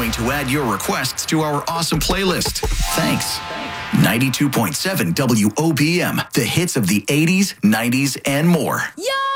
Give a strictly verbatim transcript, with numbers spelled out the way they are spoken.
continuing to add your requests to our awesome playlist. Thanks. ninety-two point seven W O B M, the hits of the eighties, nineties, and more. Yo!